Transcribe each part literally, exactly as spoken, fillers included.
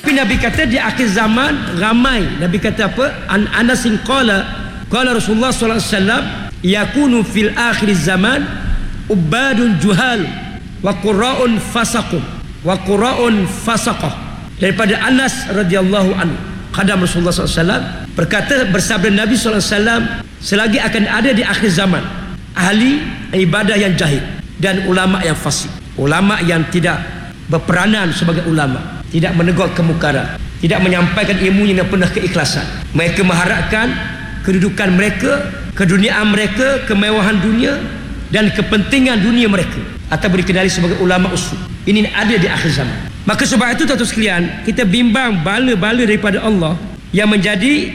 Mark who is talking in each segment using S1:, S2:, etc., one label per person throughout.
S1: Tapi Nabi kata di akhir zaman ramai. Nabi kata apa? An Anasin qala qala Rasulullah sallallahu alaihi wasallam yakunu fil akhir zaman ubadun juhal wa qurra'un fasaqun wa qurra'un fasaqah. Daripada Anas radhiyallahu anhu, khadam Rasulullah sallallahu alaihi wasallam, berkata bersabda Nabi sallallahu alaihi wasallam, selagi akan ada di akhir zaman ahli ibadah yang jahil dan ulama yang fasik, ulama yang tidak berperanan sebagai ulama, tidak menegur kemungkaran, tidak menyampaikan ilmunya dan penuh keikhlasan. Mereka mengharapkan kedudukan mereka, keduniaan mereka, kemewahan dunia dan kepentingan dunia mereka, atau dikenali sebagai ulama usul. Ini ada di akhir zaman. Maka sebab itu tuan-tuan sekalian, kita bimbang bala-bala daripada Allah yang menjadi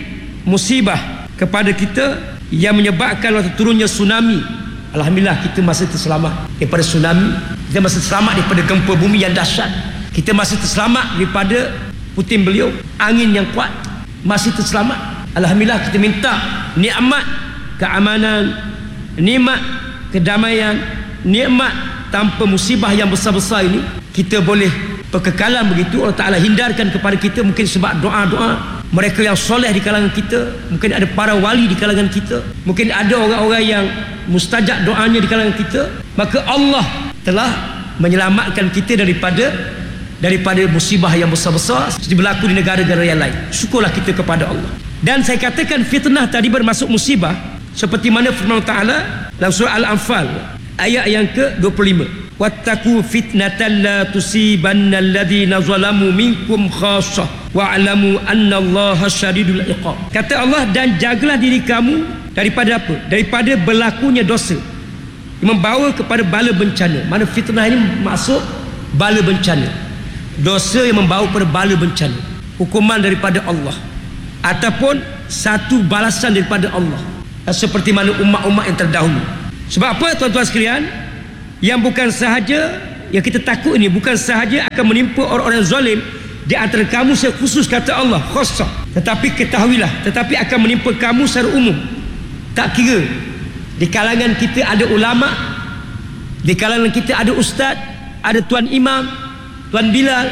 S1: musibah kepada kita, yang menyebabkan waktu turunnya tsunami. Alhamdulillah kita masih terselamat daripada tsunami, kita masih terselamat daripada gempa bumi yang dahsyat, kita masih terselamat daripada puting beliung, angin yang kuat, masih terselamat. Alhamdulillah kita minta nikmat keamanan, nikmat kedamaian, nikmat tanpa musibah yang besar-besar ini, kita boleh perkekalan begitu. Allah Ta'ala hindarkan kepada kita, mungkin sebab doa-doa mereka yang soleh di kalangan kita, mungkin ada para wali di kalangan kita, mungkin ada orang-orang yang mustajab doanya di kalangan kita. Maka Allah telah menyelamatkan kita daripada daripada musibah yang besar-besar seperti berlaku di negara-negara yang lain. Syukurlah kita kepada Allah. Dan saya katakan fitnah tadi bermaksud musibah, seperti mana firman Ta'ala dalam surah Al-Anfal ayat yang ke dua puluh lima, wattaqu fitnatan la tusibanna alladhina zalamu minkum khassah wa'lamu annallaha syadidul iqab. Kata Allah, dan jagalah diri kamu daripada apa? Daripada berlakunya dosa yang membawa kepada bala bencana. Mana fitnah ini maksud bala bencana, dosa yang membawa kepada bala bencana, hukuman daripada Allah ataupun satu balasan daripada Allah, seperti mana umat-umat yang terdahulu. Sebab apa tuan-tuan sekalian? Yang bukan sahaja yang kita takut ini, bukan sahaja akan menimpa orang-orang zalim di antara kamu secara khusus, kata Allah khusus, tetapi ketahuilah, tetapi akan menimpa kamu secara umum. Tak kira di kalangan kita ada ulama, di kalangan kita ada ustaz, ada tuan imam, tuan bilal,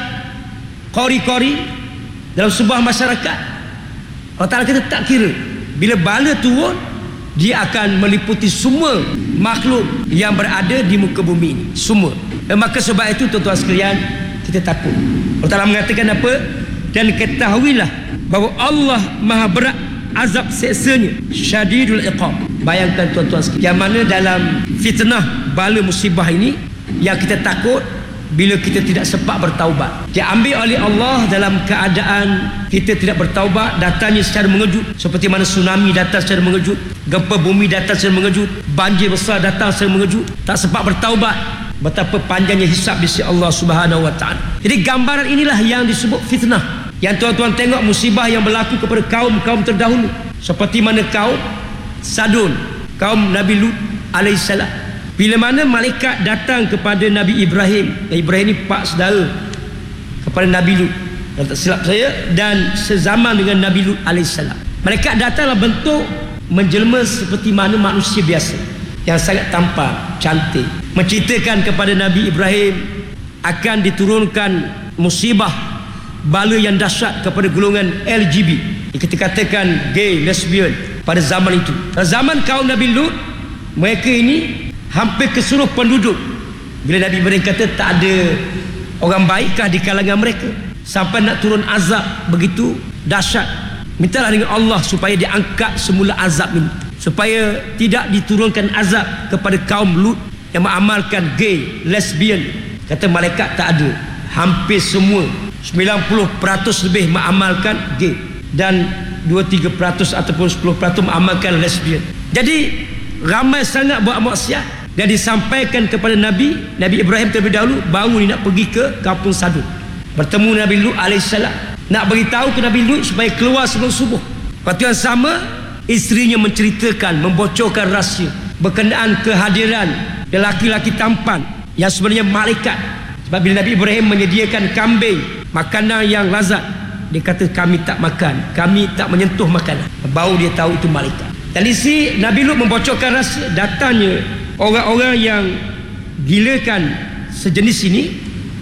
S1: qori-qori dalam sebuah masyarakat. Allah Ta'ala kata tak kira, bila bala turun dia akan meliputi semua makhluk yang berada di muka bumi ini, semua. Dan maka sebab itu tuan-tuan sekalian, kita takut. Allah Ta'ala mengatakan apa? Dan ketahuilah bahawa Allah maha berat azab seksanya, syadidul iqab. Bayangkan tuan-tuan sekalian, yang mana dalam fitnah bala musibah ini yang kita takut, bila kita tidak sempat bertaubat, diambil oleh Allah dalam keadaan kita tidak bertaubat, datangnya secara mengejut, seperti mana tsunami datang secara mengejut, gempa bumi datang secara mengejut, banjir besar datang secara mengejut, tak sempat bertaubat. Betapa panjangnya hisab di sisi Allah Subhanahu wa taala. Jadi gambaran inilah yang disebut fitnah, yang tuan-tuan tengok musibah yang berlaku kepada kaum-kaum terdahulu, seperti mana kaum Sadun, kaum Nabi Lut alaihissalam. Bila mana malaikat datang kepada Nabi Ibrahim, Ibrahim ni pak saudara kepada Nabi Lut, kalau tak silap saya, dan sezaman dengan Nabi Lut alaihissalam. Malaikat datanglah bentuk menjelma seperti mana manusia biasa, yang sangat tampan, cantik, menceritakan kepada Nabi Ibrahim akan diturunkan musibah bala yang dahsyat kepada golongan L G B T, kita katakan gay, lesbian pada zaman itu. Pada zaman kaum Nabi Lut, mereka ini hampir keseluruh penduduk, bila Nabi Ibrahim kata tak ada orang baikkah di kalangan mereka, sampai nak turun azab begitu dahsyat, mintalah dengan Allah supaya diangkat semula azab ini, supaya tidak diturunkan azab kepada kaum Lut yang mengamalkan gay, lesbian. Kata malaikat tak ada, hampir semua sembilan puluh peratus lebih mengamalkan gay, dan dua tiga peratus ataupun sepuluh peratus mengamalkan lesbian. Jadi ramai sangat buat maksiat. Dan disampaikan kepada Nabi Nabi Ibrahim terlebih dahulu, baru ni nak pergi ke kampung Sadun, bertemu Nabi Lut alaihissalam, nak beritahu ke Nabi Lut supaya keluar sebelum subuh. Waktu yang sama, isterinya menceritakan, membocorkan rahsia berkenaan kehadiran lelaki-lelaki tampan yang sebenarnya malaikat. Sebab bila Nabi Ibrahim menyediakan kambing, makanan yang lazat, dia kata kami tak makan, kami tak menyentuh makanan. Baru dia tahu itu malaikat. Dan di sini Nabi Lut membocorkan rahsia, datangnya orang-orang yang gilakan sejenis ini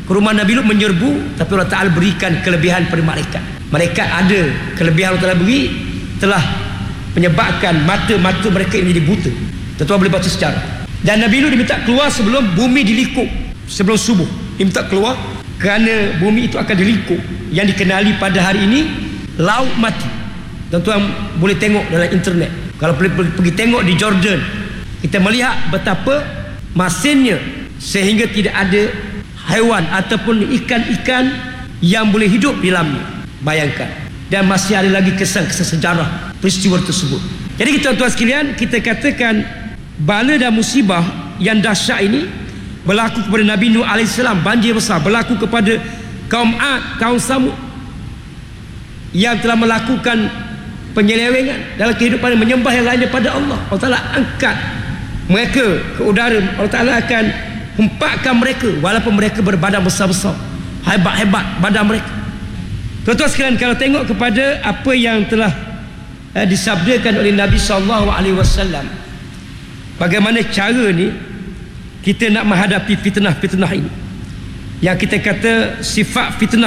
S1: ke rumah Nabi Lut menyerbu, tapi Allah Ta'ala berikan kelebihan pada malaikat. Malaikat ada kelebihan Allah Ta'ala beri, telah menyebabkan mata-mata mereka ini menjadi buta. Tuan-tuan boleh baca sejarah. Dan Nabi Lut diminta keluar sebelum bumi dilikuk, sebelum subuh diminta keluar, kerana bumi itu akan dilikuk, yang dikenali pada hari ini laut mati. Tuan-tuan boleh tengok dalam internet. Kalau pergi tengok di Jordan, kita melihat betapa masinnya, sehingga tidak ada haiwan ataupun ikan-ikan yang boleh hidup di dalamnya. Bayangkan. Dan masih ada lagi kesan-kesan sejarah peristiwa tersebut. Jadi tuan-tuan sekalian, kita katakan bala dan musibah yang dahsyat ini berlaku kepada Nabi Nuh alaihissalam, banjir besar, berlaku kepada kaum Ad, kaum Samud yang telah melakukan penyelewengan dalam kehidupan, menyembah yang lain daripada Allah. Allah Ta'ala angkat mereka ke udara. Allah Ta'ala akan hempatkan mereka, walaupun mereka berbadan besar-besar, hebat-hebat badan mereka. Tuan-tuan sekalian, kalau tengok kepada apa yang telah eh, disabdakan oleh Nabi sallallahu alaihi wasallam, bagaimana cara ni kita nak menghadapi fitnah-fitnah ini, yang kita kata sifat fitnah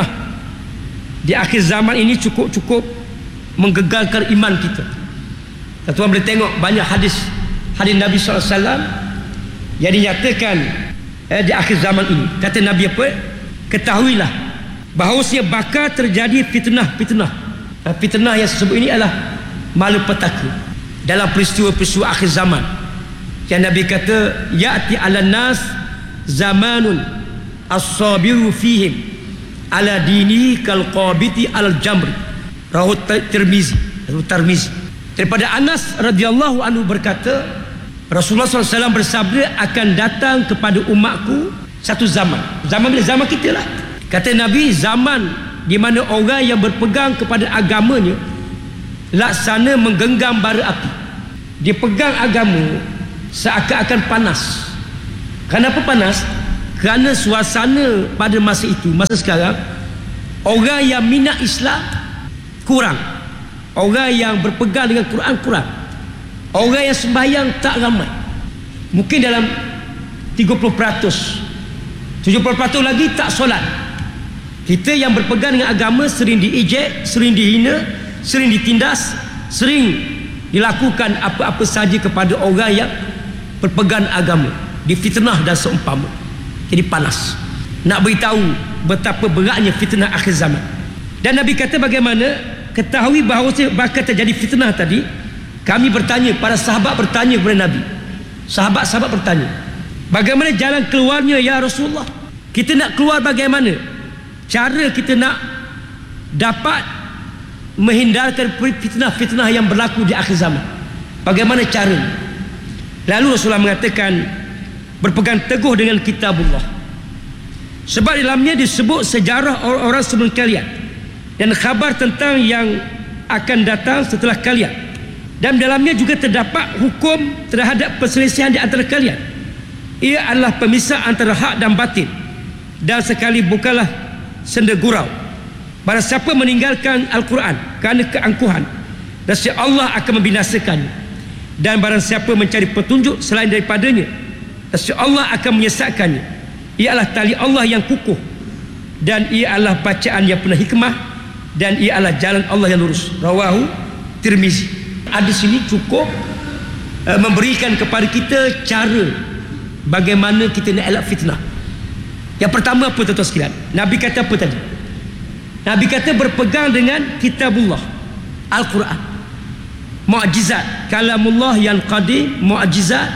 S1: di akhir zaman ini cukup-cukup menggegarkan iman kita. Tuan-tuan boleh tengok banyak hadis hadis Nabi sallallahu alaihi wasallam yang dinyatakan eh, di akhir zaman ini. Kata Nabi apa? Ketahuilah bahawasanya bakal terjadi fitnah-fitnah. Fitnah yang sebut ini adalah malapetaka dalam peristiwa-peristiwa akhir zaman. Yang Nabi kata, ya'ti 'alan nas zamanun as-sabiru fihim ala dini kal qabiti al jamri. Rawahu Tirmizi, Tirmizi. Daripada Anas radhiyallahu anhu berkata, Rasulullah sallallahu alaihi wasallam bersabda, akan datang kepada umatku satu zaman. Zaman bila? Zaman kita lah. Kata Nabi, zaman di mana orang yang berpegang kepada agamanya laksana menggenggam bara api. Dia pegang agama seakan-akan panas. Kenapa panas? Kerana suasana pada masa itu, masa sekarang, orang yang minat Islam kurang, orang yang berpegang dengan Quran kurang, orang yang sembahyang tak ramai. Mungkin dalam tiga puluh peratus, tujuh puluh peratus lagi tak solat. Kita yang berpegang dengan agama sering diejek, sering dihina, sering ditindas, sering dilakukan apa-apa saja kepada orang yang berpegang agama, difitnah dan seumpama. Jadi panas. Nak beritahu betapa beratnya fitnah akhir zaman. Dan Nabi kata bagaimana? Ketahui bahawa bakal terjadi fitnah tadi. Kami bertanya, para sahabat bertanya kepada Nabi. Sahabat-sahabat bertanya, bagaimana jalan keluarnya ya Rasulullah? Kita nak keluar bagaimana? Cara kita nak dapat menghindarkan fitnah-fitnah yang berlaku di akhir zaman, bagaimana caranya? Lalu Rasulullah mengatakan, berpegang teguh dengan kitabullah, sebab dalamnya disebut sejarah orang-orang sebelum kalian dan khabar tentang yang akan datang setelah kalian, dan dalamnya juga terdapat hukum terhadap perselisihan di antara kalian. Ia adalah pemisah antara hak dan batin, dan sekali bukanlah senda gurau. Barang siapa meninggalkan Al-Quran kerana keangkuhan, nescaya Allah akan membinasakannya. Dan barang siapa mencari petunjuk selain daripadanya, nescaya Allah akan menyesatkannya. Ia adalah tali Allah yang kukuh, dan ia adalah bacaan yang penuh hikmah, dan ia adalah jalan Allah yang lurus. Rawahu Tirmizi. Hadis ini cukup uh, memberikan kepada kita cara bagaimana kita nak elak fitnah. Yang pertama apa tuan-tuan sekalian? Nabi kata apa tadi? Nabi kata berpegang dengan kitabullah, Al-Quran, mukjizat, kalamullah yang qadim, mukjizat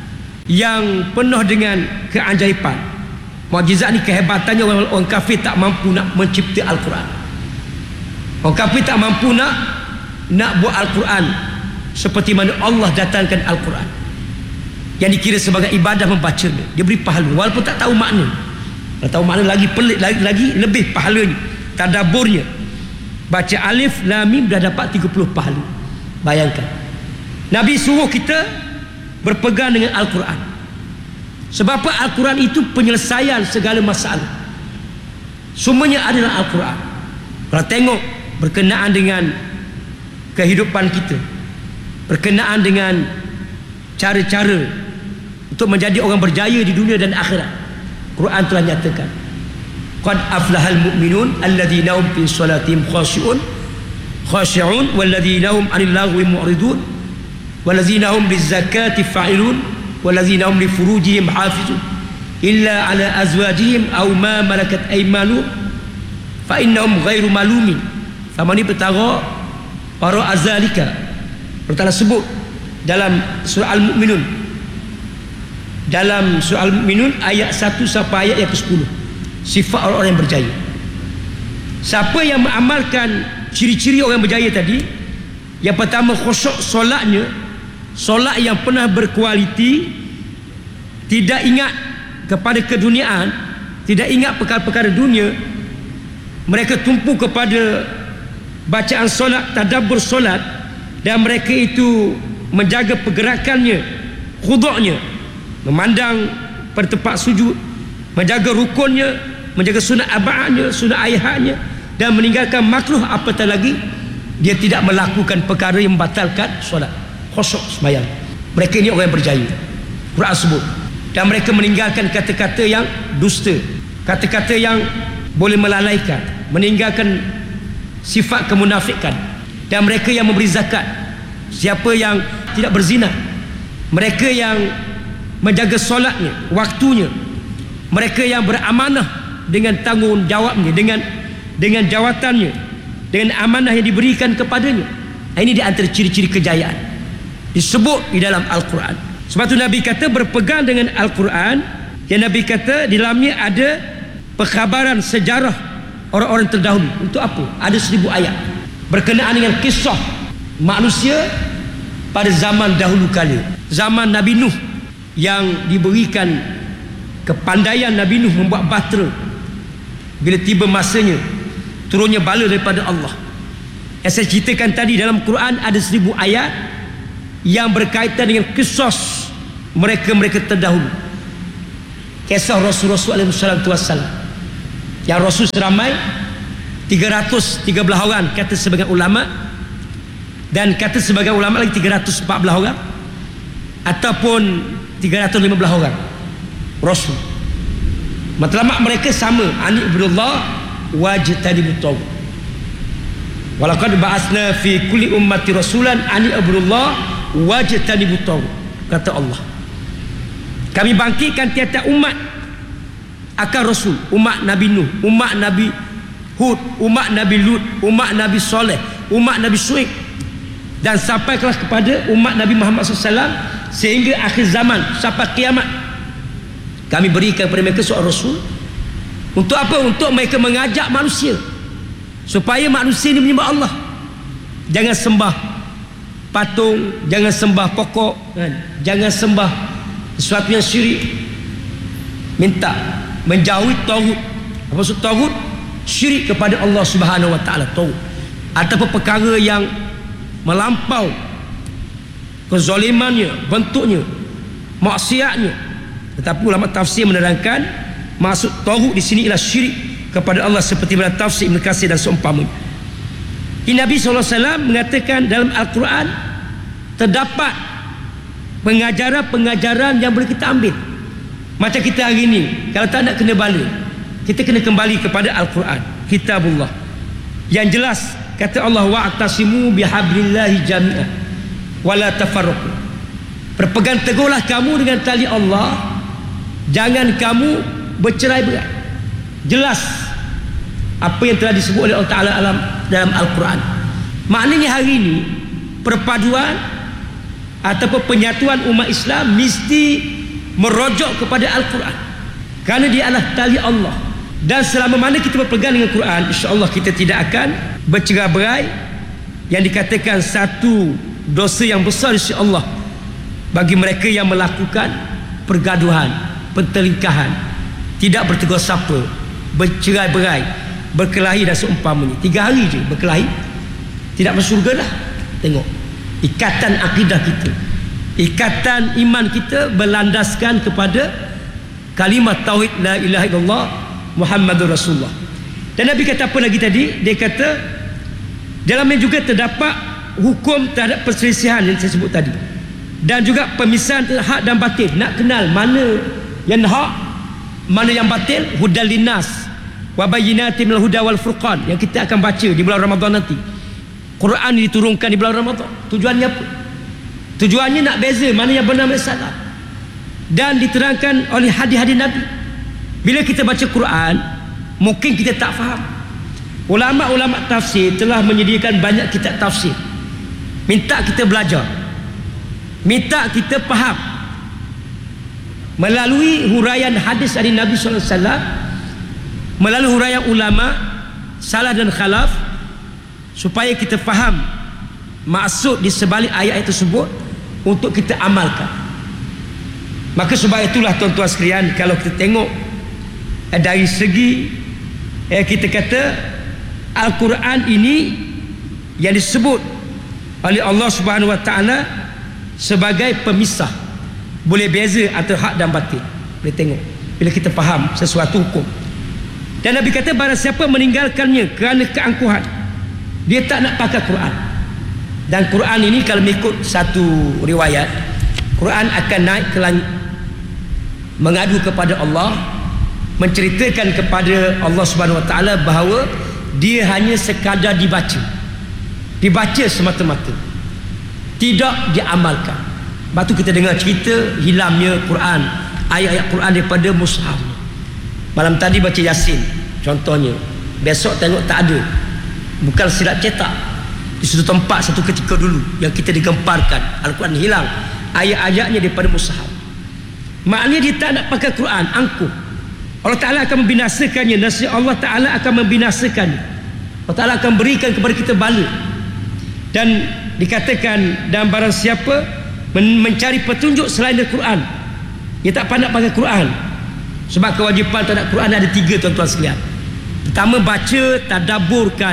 S1: yang penuh dengan keajaiban. Mukjizat ni kehebatannya orang, orang kafir tak mampu nak mencipta Al-Quran. Orang kafir tak mampu nak nak buat Al-Quran seperti mana Allah datangkan Al-Quran, yang dikira sebagai ibadah membacanya. Dia beri pahala walaupun tak tahu makna. Kalau tahu makna lagi pelik, lagi, lagi lebih pahalanya, tadaburnya. Baca alif lam mim dah dapat tiga puluh pahala. Bayangkan. Nabi suruh kita berpegang dengan Al-Quran. Sebab apa? Al-Quran itu penyelesaian segala masalah. Semuanya adalah Al-Quran. Kalau tengok berkenaan dengan kehidupan kita, berkenaan dengan cara-cara untuk menjadi orang berjaya di dunia dan akhirat, Quran telah nyatakan. qad aflahal mu'minun alladzina hum fi salatihim khashi'un khashi'un walladzina hum 'anil lagwi mu'ridun walladzina hum lizakati fa'ilun walladzina hum li furujihim hafizun illa 'ala azwajihim aw ma malakat aymanuhum fa innahum ghairu malumin. Sama ni pertara para azalika Allah sebut dalam surah Al-Mu'minun, dalam surah Al-Mu'minun ayat satu sampai ayat yang ke sepuluh, sifat orang-orang yang berjaya. Siapa yang mengamalkan ciri-ciri orang berjaya tadi, yang pertama khusyuk solatnya, solat yang pernah berkualiti, tidak ingat kepada keduniaan, tidak ingat perkara-perkara dunia, mereka tumpu kepada bacaan solat, tadabbur solat, dan mereka itu menjaga pergerakannya, khuduknya, memandang pada tempat sujud, menjaga rukunnya, menjaga sunat aba'nya, sunat ayahatnya, dan meninggalkan makruh apatah lagi dia tidak melakukan perkara yang membatalkan solat, khusyuk sembahyang. Mereka ini orang yang berjaya, Quran sebut. Dan mereka meninggalkan kata-kata yang dusta, kata-kata yang boleh melalaikan, meninggalkan sifat kemunafikan. Dan mereka yang memberi zakat, siapa yang tidak berzina, mereka yang menjaga solatnya, waktunya, mereka yang beramanah dengan tanggungjawabnya, dengan dengan jawatannya, dengan amanah yang diberikan kepadanya. Ini di antara ciri-ciri kejayaan disebut di dalam Al-Quran. Sebab tu Nabi kata berpegang dengan Al-Quran, yang Nabi kata di dalamnya ada perkhabaran sejarah orang-orang terdahulu. Untuk apa? Ada seribu ayat berkenaan dengan kisah manusia pada zaman dahulu kala, zaman Nabi Nuh, yang diberikan kepandaian Nabi Nuh membuat bahtera. Bila tiba masanya turunnya bala daripada Allah. Yang saya ceritakan tadi, dalam Quran ada seribu ayat yang berkaitan dengan kisah mereka-mereka terdahulu, kisah Rasul-Rasul alaihi salatu wassalam. Yang Rasul seramai tiga ratus tiga belas orang kata sebagian ulama, dan kata sebagian ulama lagi tiga ratus empat belas orang ataupun tiga ratus lima belas orang Rasul. Matlamat mereka sama, ani ibudullah wajtanibut taghut. Walaqad ba'atsna fi kulli ummati rasulan ani ibudullah wajtanibut taghut, kata Allah. Kami bangkitkan tiap-tiap umat akan Rasul, umat Nabi Nuh, umat Nabi Hud, umat Nabi Lut, umat Nabi Soleh, umat Nabi Syuaib, dan sampailah kepada umat Nabi Muhammad sallallahu alaihi wasallam sehingga akhir zaman sampai kiamat. Kami berikan kepada mereka seorang Rasul. Untuk apa? Untuk mereka mengajak manusia supaya manusia ini menyembah Allah. Jangan sembah patung, jangan sembah pokok, kan? Jangan sembah sesuatu yang syirik. Minta menjauhi taghut. Apa maksud taghut? Syirik kepada Allah Subhanahu wa taala, taghut. Ataupun perkara yang melampau kezalimannya, bentuknya, maksiatnya. Tetapi ulama tafsir menerangkan maksud taghut di sini ialah syirik kepada Allah, seperti dalam tafsir Ibn Katsir dan seumpamanya. Nabi sallallahu alaihi wasallam mengatakan dalam Al-Quran terdapat pengajaran-pengajaran yang boleh kita ambil. Macam kita hari ini, kalau tak nak kena bala, kita kena kembali kepada Al-Quran, kitabullah. Yang jelas kata Allah, wa'tasimu bihablillahi jami'an wala tafarraqu. Berpegang teguhlah kamu dengan tali Allah, jangan kamu bercerai-berai. Jelas apa yang telah disebut oleh Allah Ta'ala dalam, dalam Al-Quran. Maknanya hari ini perpaduan ataupun penyatuan umat Islam mesti merojok kepada Al-Quran, kerana dia adalah tali Allah. Dan selama mana kita berpegang dengan Quran, insya-Allah kita tidak akan bercerai-berai, yang dikatakan satu dosa yang besar di sisi Allah bagi mereka yang melakukan pergaduhan, pertelingkahan, tidak bertegur sapa, bercerai-berai, berkelahi dan seumpamanya. Tiga hari je berkelahi, tidak masuk syurga dah. Tengok ikatan akidah kita, ikatan iman kita berlandaskan kepada kalimat tauhid la ilaha illallah Muhammadur Rasulullah. Dan Nabi kata apa lagi tadi? Dia kata dalamnya juga terdapat hukum terhadap perselisihan yang saya sebut tadi, dan juga pemisahan hak dan batil. Nak kenal mana yang hak, mana yang batil. Hudal linnas wa bayyinatin minal huda wal furqan, yang kita akan baca di bulan Ramadan nanti. Quran diturunkan di bulan Ramadan. Tujuannya apa? Tujuannya nak beza mana yang benar mana salah, dan diterangkan oleh hadis-hadis Nabi. Bila kita baca Quran, mungkin kita tak faham. Ulama-ulama tafsir telah menyediakan banyak kitab tafsir. Minta kita belajar, minta kita faham melalui huraian hadis dari Nabi sallallahu alaihi wasallam, melalui huraian ulama salaf dan khalaf, supaya kita faham maksud di sebalik ayat tersebut untuk kita amalkan. Maka sebab itulah tuan-tuan sekalian, kalau kita tengok eh, dari segi eh, kita kata Al-Quran ini yang disebut oleh Allah Subhanahu Wa Taala sebagai pemisah, boleh beza antara hak dan batil. Boleh tengok bila kita faham sesuatu hukum. Dan Nabi kata barang siapa meninggalkannya kerana keangkuhan, dia tak nak pakai Quran. Dan Quran ini kalau mengikut satu riwayat, Quran akan naik ke langit, mengadu kepada Allah, menceritakan kepada Allah Subhanahu Wa Taala bahawa dia hanya sekadar dibaca, dibaca semata-mata, tidak diamalkan. Lepas tu kita dengar cerita hilamnya Quran, ayat-ayat Quran daripada mushaf. Malam tadi baca Yasin contohnya, besok tengok tak ada, bukan silap cetak. Di satu tempat satu ketika dulu yang kita digemparkan, Al-Quran hilang, ayat-ayatnya daripada mushaf. Maknanya dia tak nak pakai Quran, angkuh. Allah Ta'ala akan membinasakannya, nasihat Allah Ta'ala akan membinasakannya. Allah Ta'ala akan berikan kepada kita bala. Dan dikatakan, dan barang siapa men- mencari petunjuk selain Al-Quran, dia tak pandai pakai Quran. Sebab kewajipan terhadap Quran ada tiga, tuan-tuan sekalian. Pertama, baca, tadaburkan.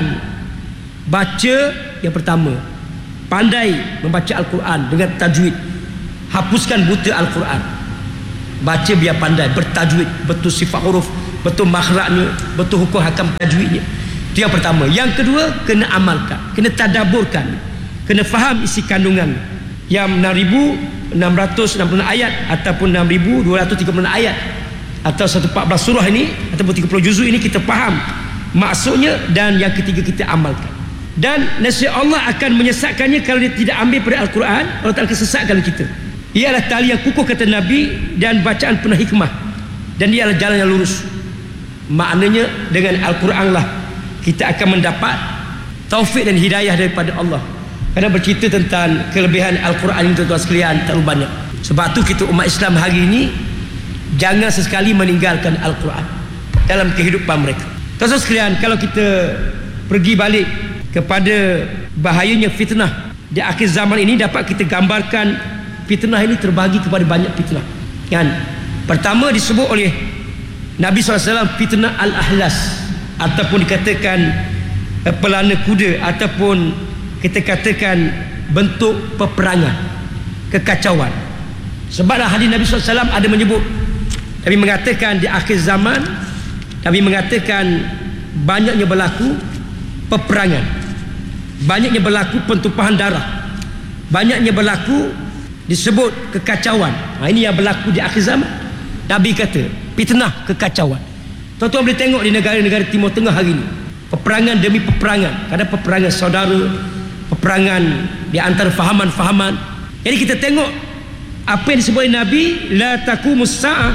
S1: Baca yang pertama, pandai membaca Al-Quran dengan tajwid, hapuskan buta Al-Quran. Baca biar pandai, bertajwid, betul sifat huruf, betul makhrajnya, betul hukum hakam tajwidnya. Itu yang pertama. Yang kedua, kena amalkan, kena tadaburkan, kena faham isi kandungan. Yang enam ribu enam ratus enam puluh enam ayat ataupun enam ribu dua ratus tiga puluh enam ayat atau seratus empat belas surah ini ataupun tiga puluh juzuk ini kita faham maksudnya. Dan yang ketiga, kita amalkan. Dan nasihat Allah akan menyesatkannya kalau dia tidak ambil pada Al-Quran. Allah Ta'ala akan sesatkan kita. Ia adalah tali yang kukuh, kata Nabi, dan bacaan penuh hikmah, dan dia adalah jalan yang lurus. Maknanya dengan Al-Quran lah kita akan mendapat taufik dan hidayah daripada Allah. Kerana bercerita tentang kelebihan Al-Quran ini, tuan-tuan sekalian, terlalu banyak. Sebab tu kita umat Islam hari ini jangan sesekali meninggalkan Al-Quran dalam kehidupan mereka. Tuan-tuan sekalian, kalau kita pergi balik kepada bahayanya fitnah di akhir zaman ini, dapat kita gambarkan fitnah ini terbagi kepada banyak fitnah. Yang pertama disebut oleh Nabi sallallahu alaihi wasallam fitnah al-ahlas, ataupun dikatakan eh, pelana kuda, ataupun kita katakan bentuk peperangan, kekacauan. Sebablah hadis Nabi sallallahu alaihi wasallam ada menyebut, Nabi mengatakan di akhir zaman, Nabi mengatakan banyaknya berlaku peperangan, banyaknya berlaku pentumpahan darah, banyaknya berlaku disebut kekacauan. Nah, ini yang berlaku di akhir zaman. Nabi kata fitnah, kekacauan. Tuan-tuan boleh tengok di negara-negara Timur Tengah hari ini, peperangan demi peperangan. Kadang peperangan saudara, peperangan di antara fahaman-fahaman. Jadi kita tengok apa yang disebut oleh Nabi, la taqumus sa'ah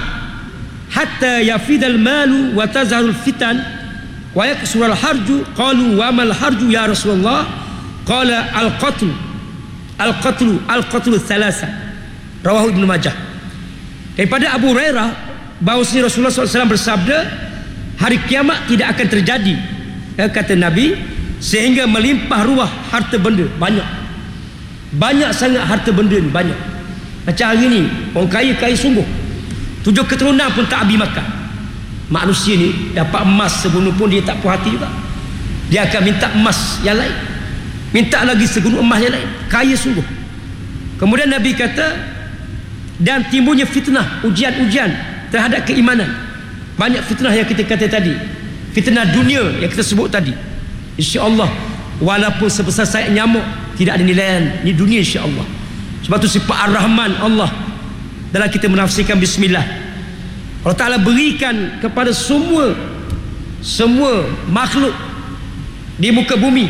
S1: hatta yafidal malu wa tazharul fitan wa yaksurul harju. Qalu wa mal harju ya Rasulullah? Qala al-qatl al-qatlu al-qatlu thalasa. Rawahu Ibnu Majah. Daripada Abu Hurairah bahawasanya Rasulullah sallallahu alaihi wasallam bersabda, hari kiamat tidak akan terjadi, eh, kata Nabi, sehingga melimpah ruah harta benda. Banyak, banyak sangat harta benda ni, banyak. Macam hari ni orang kaya kaya sungguh, tujuh keturunan pun tak habis makan. Manusia ni dapat emas segunung pun dia tak puas hati juga, dia akan minta emas yang lain, minta lagi segunung emas yang lain. Kaya sungguh. Kemudian Nabi kata, dan timbulnya fitnah, ujian-ujian terhadap keimanan. Banyak fitnah yang kita kata tadi, fitnah dunia yang kita sebut tadi. InsyaAllah walaupun sebesar sayap nyamuk tidak ada nilaian di dunia, insyaAllah. Sebab tu sifat Ar-Rahman Allah dalam kita menafsirkan bismillah, Allah Ta'ala berikan kepada semua semua makhluk di muka bumi,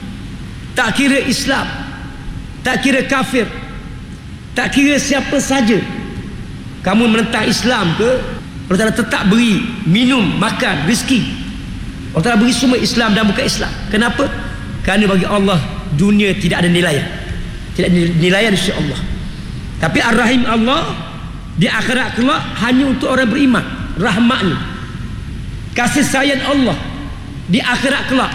S1: tak kira Islam, tak kira kafir, tak kira siapa saja, kamu menentang Islam ke, Allah Ta'ala tetap beri minum, makan, rezeki. Allah Ta'ala beri semua Islam dan bukan Islam. Kenapa? Kerana bagi Allah dunia tidak ada nilai, tidak ada nilai insya Allah. Tapi Ar-Rahim Allah di akhirat kelak hanya untuk orang beriman. Rahmatnya, kasih sayang Allah di akhirat kelak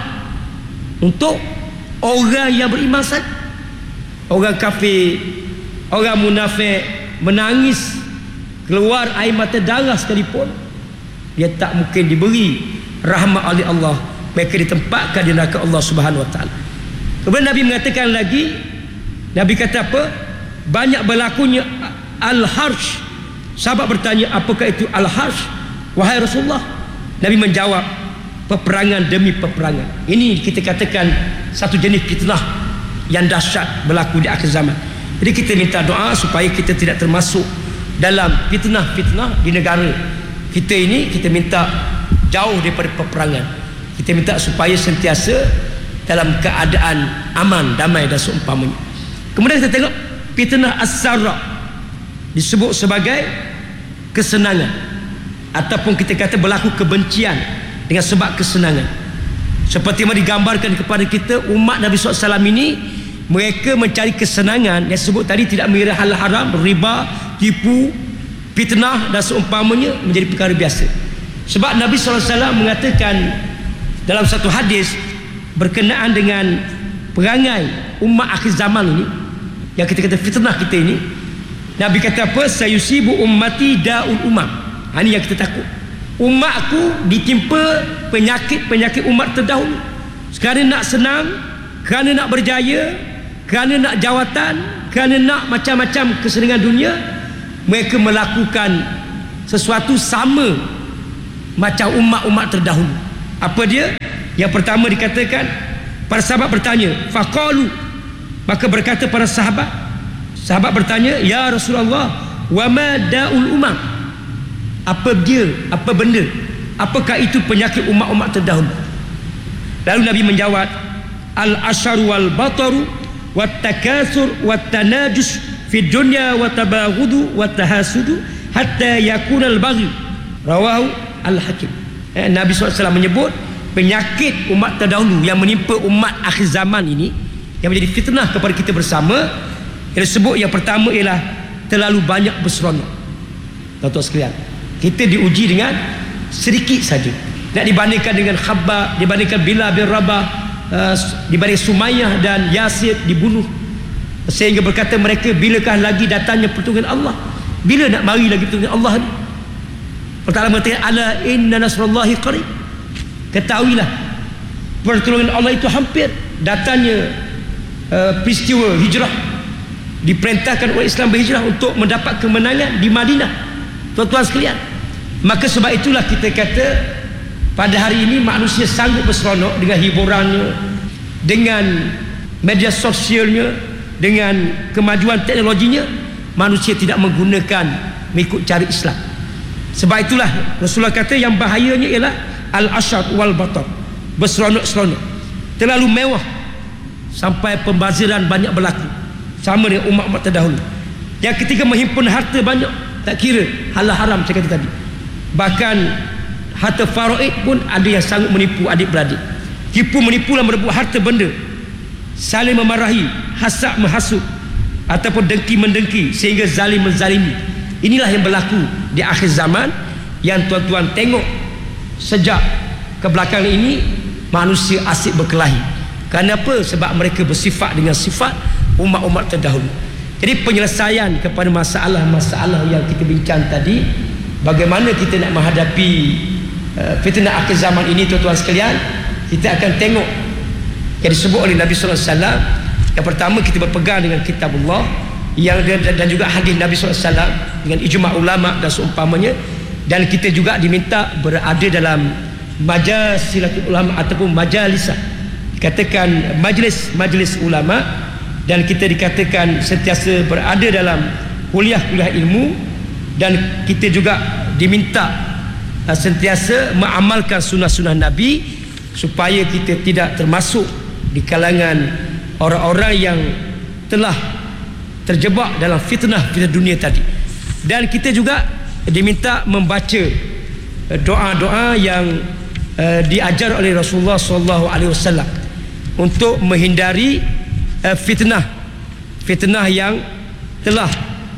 S1: untuk orang yang beriman saja. Orang kafir, orang munafik menangis keluar air mata darah sekalipun, dia tak mungkin diberi rahmat oleh Allah. Mereka ditempatkan di neraka Allah Subhanahu Wa Taala. Kemudian Nabi mengatakan lagi, Nabi kata apa? Banyak berlakunya al-harsh. Sahabat bertanya, apakah itu al-harsh wahai Rasulullah? Nabi menjawab, peperangan demi peperangan. Ini kita katakan satu jenis fitnah yang dahsyat berlaku di akhir zaman. Jadi kita minta doa supaya kita tidak termasuk dalam fitnah-fitnah di negara kita ini. Kita minta jauh daripada peperangan. Kita minta supaya sentiasa dalam keadaan aman, damai dan seumpamanya. Kemudian kita tengok fitnah as-sarra, disebut sebagai kesenangan, ataupun kita kata berlaku kebencian dengan sebab kesenangan. Seperti yang digambarkan kepada kita, umat Nabi sallallahu alaihi wasallam ini, mereka mencari kesenangan yang sebut tadi, tidak mengira hal haram, riba, tipu, fitnah dan seumpamanya menjadi perkara biasa. Sebab Nabi sallallahu alaihi wasallam mengatakan dalam satu hadis berkenaan dengan perangai umat akhir zaman ini, yang kita kata fitnah kita ini, Nabi kata apa? Sayusibu ummati da'ul umam. Ha, ini yang kita takut. Umatku ditimpa penyakit-penyakit umat terdahulu. Sekarang nak senang, kerana nak berjaya, kerana nak jawatan, kerana nak macam-macam kesenangan dunia, mereka melakukan sesuatu sama macam umat-umat terdahulu. Apa dia? Yang pertama dikatakan, para sahabat bertanya, faqalu, maka berkata para sahabat, sahabat bertanya, ya Rasulullah, wa ma da'ul umam? Apa dia? Apa benda? Apakah itu penyakit umat-umat terdahulu? Lalu Nabi menjawab, al-asharu wal bataru wat takasur wat tanajus fi dunya wa tabaghudu wa tahasudu hatta yakuna al-baghi. Rawahu al-Hakim. Eh, Nabi sallallahu alaihi wasallam menyebut penyakit umat terdahulu yang menimpa umat akhir zaman ini, yang menjadi fitnah kepada kita bersama. Yang disebut yang pertama ialah terlalu banyak berseronok. Tuan-tuan sekalian, kita diuji dengan sedikit saja. Nak dibandingkan dengan Khabbab, dibandingkan Bilal bin Rabah, uh, dibanding Sumayyah dan Yasir dibunuh, sehingga berkata mereka, bilakah lagi datangnya pertolongan Allah? Bila nak mari lagi pertolongan Allah ni? Pertama mengatakan, ala inna nasrullahi qarib. Ketahuilah pertolongan Allah itu hampir. Datangnya uh, peristiwa hijrah, diperintahkan oleh Islam berhijrah untuk mendapat kemenangan di Madinah. Tuan-tuan sekalian, maka sebab itulah kita kata pada hari ini manusia sanggup berseronok dengan hiburannya, dengan media sosialnya, dengan kemajuan teknologinya. Manusia tidak menggunakan mengikut cara Islam. Sebab itulah Rasulullah kata yang bahayanya ialah al-ashad wal batar, berseronok-seronok, terlalu mewah sampai pembaziran banyak berlaku, sama dengan umat-umat terdahulu. Yang ketiga, menghimpun harta banyak, tak kira halal haram saya kata tadi. Bahkan harta faraid pun ada yang sanggup menipu adik-beradik. Tipu menipu dan merebut harta benda, saling memarahi, hasad menghasut, ataupun dengki mendengki, sehingga zalim menzalimi. Inilah yang berlaku di akhir zaman, yang tuan-tuan tengok sejak kebelakangan ini manusia asyik berkelahi. Kenapa? Sebab mereka bersifat dengan sifat umat-umat terdahulu. Jadi penyelesaian kepada masalah-masalah yang kita bincang tadi, bagaimana kita nak menghadapi uh, fitnah akhir zaman ini, tuan-tuan sekalian, kita akan tengok yang disebut oleh Nabi sallallahu alaihi wasallam. Yang pertama, kita berpegang dengan kitabullah, yang dan juga hadis Nabi sallallahu alaihi wasallam dengan ijma' ulama dan seumpamanya. Dan kita juga diminta berada dalam majasilatul ulama ataupun majalisah, dikatakan majlis-majlis ulama, dan kita dikatakan sentiasa berada dalam kuliah-kuliah ilmu. Dan kita juga diminta uh, sentiasa mengamalkan sunnah-sunnah Nabi supaya kita tidak termasuk di kalangan orang-orang yang telah terjebak dalam fitnah-fitnah dunia tadi. Dan kita juga diminta membaca doa-doa yang uh, diajar oleh Rasulullah sallallahu alaihi wasallam untuk menghindari uh, fitnah fitnah yang telah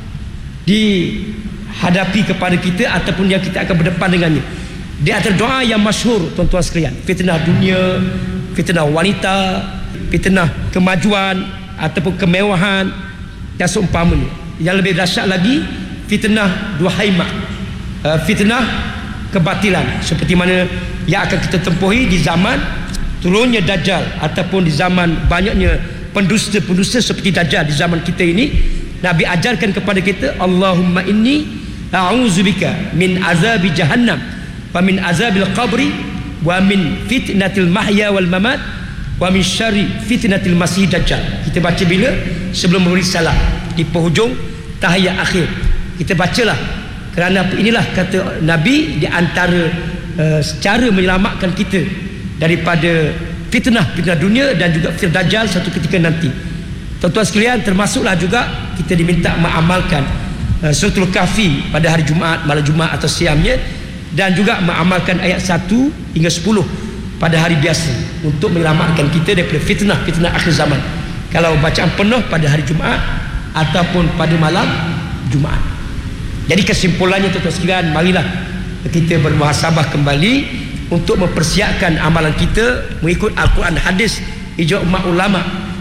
S1: dihadapi kepada kita ataupun yang kita akan berdepan dengannya. Di antara doa yang masyhur tuan-tuan sekalian, fitnah dunia, fitnah wanita, fitnah kemajuan ataupun kemewahan dan seumpamanya. Yang lebih dahsyat lagi, fitnah duhaimah, uh, fitnah kebatilan, seperti mana yang akan kita tempuhi di zaman turunnya Dajjal ataupun di zaman banyaknya pendusta-pendusta seperti Dajjal di zaman kita ini. Nabi ajarkan kepada kita, Allahumma inni a'udzubika min azabi jahannam wa min azabil qabri wa min fitnatil mahya wal mamat wa min syarri fitnatil masih dajjal. Kita baca bila? Sebelum memberi salam di penghujung tahiyat akhir. Kita bacalah, kerana inilah kata Nabi, di antara uh, cara menyelamatkan kita daripada fitnah-fitnah dunia dan juga fitnah dajjal satu ketika nanti. Tuan-tuan sekalian, termasuklah juga kita diminta mengamalkan uh, suratul kahfi pada hari Jumaat, malam Jumaat atau siamnya, dan juga mengamalkan ayat satu hingga sepuluh pada hari biasa untuk menyelamatkan kita daripada fitnah-fitnah akhir zaman. Kalau bacaan penuh pada hari Jumaat ataupun pada malam Jumaat. Jadi kesimpulannya tuan-tuan sekalian, marilah kita bermuhasabah kembali untuk mempersiapkan amalan kita mengikut Al-Quran, hadis, ijma' ulama,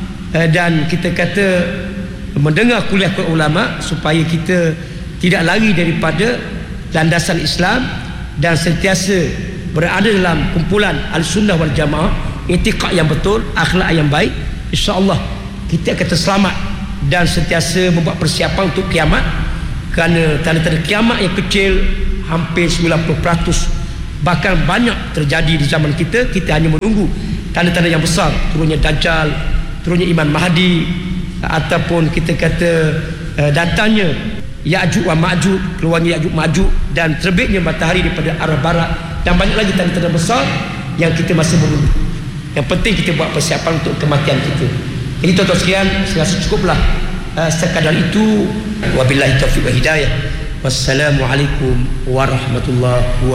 S1: dan kita kata mendengar kuliah ulama supaya kita tidak lari daripada landasan Islam dan sentiasa berada dalam kumpulan Al-Sunnah wal Jamaah, i'tiqad yang betul, akhlak yang baik. InsyaAllah kita akan terselamat dan sentiasa membuat persiapan untuk kiamat, kerana tanda-tanda kiamat yang kecil hampir sembilan puluh peratus bahkan banyak terjadi di zaman kita. Kita hanya menunggu tanda-tanda yang besar, turunnya Dajjal, turunnya Imam Mahdi, ataupun kita kata uh, datangnya Ya'juj wa Ma'juj, keluarnya Ya'juj Ma'juj, dan terbitnya matahari daripada arah barat, dan banyak lagi tanda-tanda besar yang kita masih menunggu. Yang penting kita buat persiapan untuk kematian kita. Jadi tuan-tuan sekalian, saya rasa cukuplah uh, sekadar itu. Wabillahi taufiq wa hidayah. Wassalamualaikum warahmatullahi wabarakatuh.